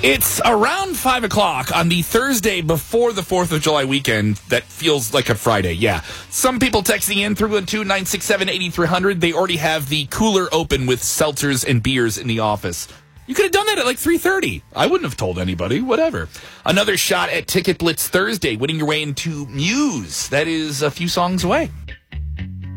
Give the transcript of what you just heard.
It's around 5 o'clock on the Thursday before the 4th of July weekend that feels like a Friday, yeah. Some people texting in 312-967-8300. They already have the cooler open with seltzers and beers in the office. You could have done that at like 3:30. I wouldn't have told anybody, whatever. Another shot at Ticket Blitz Thursday, winning your way into Muse. That is a few songs away.